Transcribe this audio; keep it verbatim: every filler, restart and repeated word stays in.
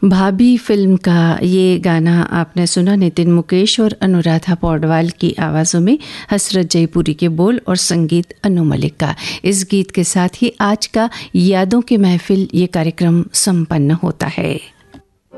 भाभी फिल्म का ये गाना आपने सुना नितिन मुकेश और अनुराधा पौडवाल की आवाज़ों में, हसरत जयपुरी के बोल और संगीत अनु मलिक का। इस गीत के साथ ही आज का यादों की महफिल ये कार्यक्रम संपन्न होता है।